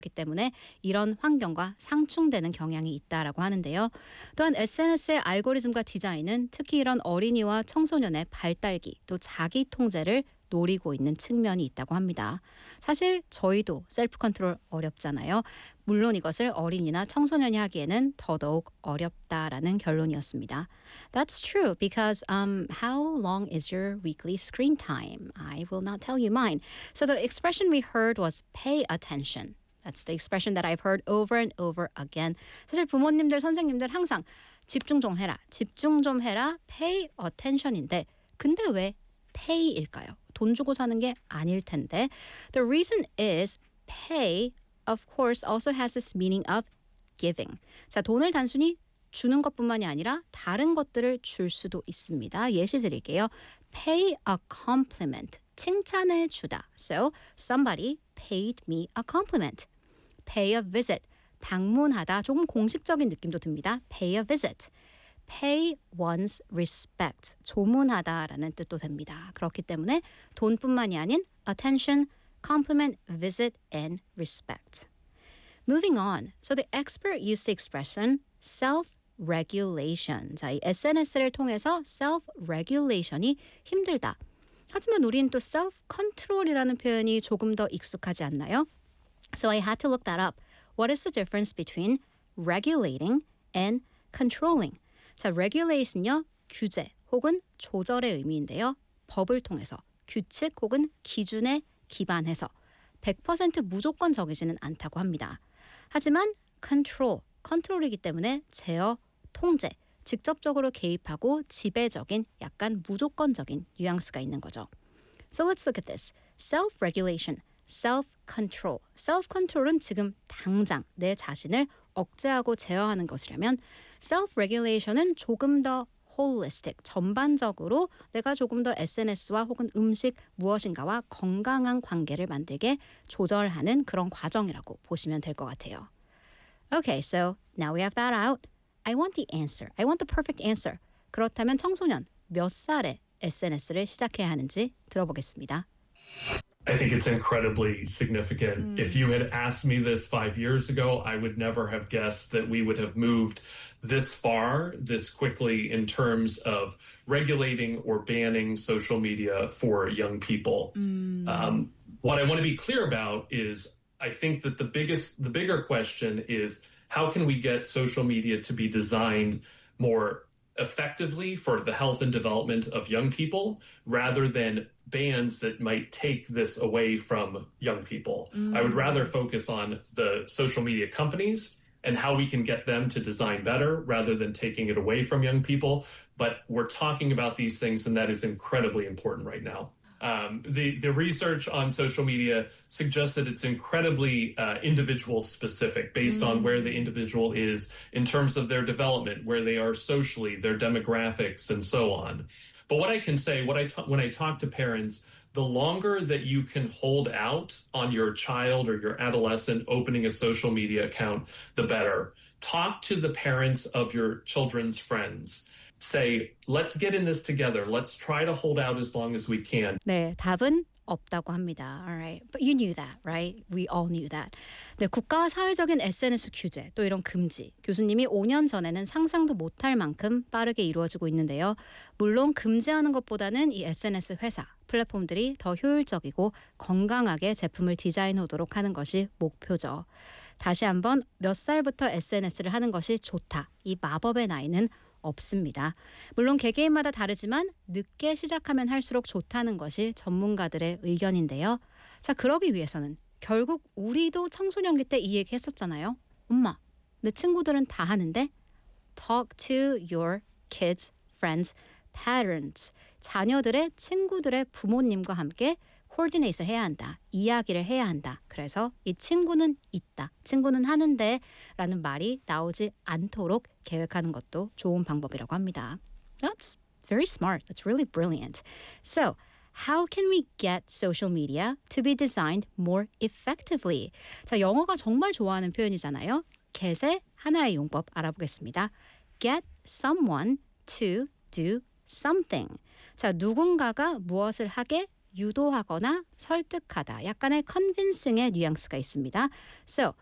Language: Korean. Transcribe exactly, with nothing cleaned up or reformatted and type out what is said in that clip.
그렇기 때문에 이런 환경과 상충되는 경향이 있다라고 하는데요. 또한 에스엔에스의 알고리즘과 디자인은 특히 이런 어린이와 청소년의 발달기 또 자기 통제를 노리고 있는 측면이 있다고 합니다. 사실 저희도 셀프 컨트롤 어렵잖아요. 물론 이것을 어린이나 청소년이 하기에는 더더욱 어렵다라는 결론이었습니다. That's true because um, how long is your weekly screen time? I will not tell you mine. So the expression we heard was pay attention. That's the expression that I've heard over and over again. 사실 부모님들, 선생님들 항상 집중 좀 해라, 집중 좀 해라, pay attention인데 근데 왜 pay일까요? 돈 주고 사는 게 아닐 텐데. The reason is pay, of course, also has this meaning of giving. 자, 돈을 단순히 주는 것뿐만이 아니라 다른 것들을 줄 수도 있습니다. 예시 드릴게요. Pay a compliment. 칭찬해 주다. So, somebody paid me a compliment. Pay a visit. 방문하다. 조금 공식적인 느낌도 듭니다. Pay a visit. Pay one's respect. 조문하다라는 뜻도 됩니다. 그렇기 때문에 돈뿐만이 아닌 attention, compliment, visit, and respect. Moving on. So the expert used the expression self-regulation. 자, 이 에스엔에스를 통해서 self-regulation이 힘들다. 하지만 우린 또 self-control이라는 표현이 조금 더 익숙하지 않나요? So I had to look that up. What is the difference between regulating and controlling? 자, regulation요, 규제 혹은 조절의 의미인데요. 법을 통해서 규칙 혹은 기준에 기반해서 백 퍼센트 무조건적이지는 않다고 합니다. 하지만 control, 컨트롤이기 때문에 제어, 통제, 직접적으로 개입하고 지배적인 약간 무조건적인 뉘앙스가 있는 거죠. So let's look at this. Self-regulation, self-control. self-control은 지금 당장 내 자신을 억제하고 제어하는 것이라면 self-regulation은 조금 더 holistic, 전반적으로 내가 조금 더 에스엔에스와 혹은 음식 무엇인가와 건강한 관계를 만들게 조절하는 그런 과정이라고 보시면 될 것 같아요. Okay, so now we have that out. I want the answer. I want the perfect answer. 그렇다면 청소년 몇 살에 에스엔에스를 시작해야 하는지 들어보겠습니다. I think it's incredibly significant. Mm. If you had asked me this five years ago, I would never have guessed that we would have moved this far, this quickly in terms of regulating or banning social media for young people. Mm. Um, what I want to be clear about is I think that the biggest, the bigger question is how can we get social media to be designed more effectively for the health and development of young people rather than bans that might take this away from young people. Mm. I would rather focus on the social media companies and how we can get them to design better rather than taking it away from young people. But we're talking about these things, and that is incredibly important right now. Um, the, the research on social media suggests that it's incredibly uh, individual specific based mm. on where the individual is in terms of their development, where they are socially, their demographics, and so on. But what I can say, what I ta- when I talk to parents, the longer that you can hold out on your child or your adolescent opening a social media account, the better. Talk to the parents of your children's friends. Say, let's get in this together. Let's try to hold out as long as we can. 네, 답은 없다고 합니다. Alright, but you knew that, right? We all knew that. 네, 국가와 사회적인 에스엔에스 규제, 또 이런 금지. 교수님이 오 년 전에는 상상도 못할 만큼 빠르게 이루어지고 있는데요. 물론 금지하는 것보다는 이 에스엔에스 회사, 플랫폼들이 더 효율적이고 건강하게 제품을 디자인하도록 하는 것이 목표죠. 다시 한번 몇 살부터 에스엔에스를 하는 것이 좋다. 이 마법의 나이는 없습니다. 물론 개개인마다 다르지만 늦게 시작하면 할수록 좋다는 것이 전문가들의 의견인데요. 자, 그러기 위해서는 결국 우리도 청소년기 때 이 얘기 했었잖아요. 엄마, 내 친구들은 다 하는데 talk to your kids, friends, parents. 자녀들의 친구들의 부모님과 함께 코디네이트를 해야 한다. 이야기를 해야 한다. 그래서 이 친구는 있다. 친구는 하는데 라는 말이 나오지 않도록 계획하는 것도 좋은 방법이라고 합니다. That's very smart. That's really brilliant. So, how can we get social media to be designed more effectively? 자, 영어가 정말 좋아하는 표현이잖아요. get의 하나의 용법 알아보겠습니다. Get someone to do something. 자, 누군가가 무엇을 하게 유도하거나 설득하다, 약간의 convincing의 뉘앙스가 있습니다. So,